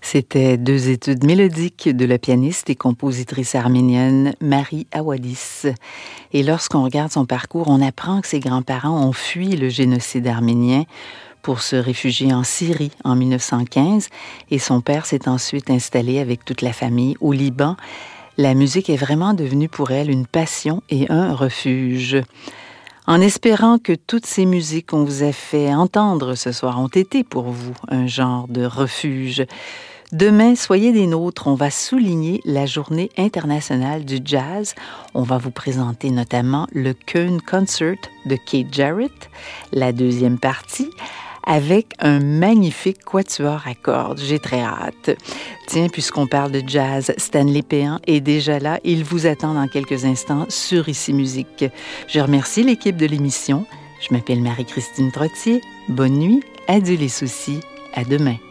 C'était deux études mélodiques de la pianiste et compositrice arménienne Marie Awadis. Et lorsqu'on regarde son parcours, on apprend que ses grands-parents ont fui le génocide arménien pour se réfugier en Syrie en 1915 et son père s'est ensuite installé avec toute la famille au Liban. La musique est vraiment devenue pour elle une passion et un refuge. En espérant que toutes ces musiques qu'on vous a fait entendre ce soir ont été pour vous un genre de refuge. Demain, soyez des nôtres, on va souligner la Journée internationale du jazz. On va vous présenter notamment le Köln Concert de Keith Jarrett, la deuxième partie, avec un magnifique quatuor à cordes. J'ai très hâte. Tiens, puisqu'on parle de jazz, Stanley Péan est déjà là. Il vous attend dans quelques instants sur Ici Musique. Je remercie l'équipe de l'émission. Je m'appelle Marie-Christine Trottier. Bonne nuit, adieu les soucis, à demain.